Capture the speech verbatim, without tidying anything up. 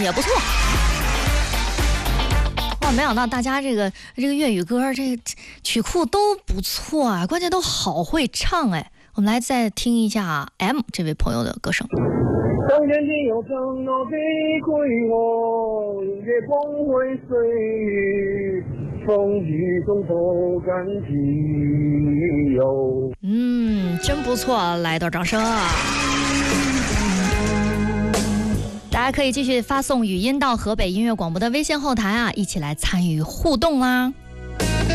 也不错。哇，没想到大家这个这个粤语歌这曲库都不错啊，关键都好会唱哎。我们来再听一下 M 这位朋友的歌声。 当天天有承诺的归我，月光会碎，风雨中不敢提哟。 嗯，真不错，来一段掌声啊！大家可以继续发送语音到河北音乐广播的微信后台啊，一起来参与互动啦。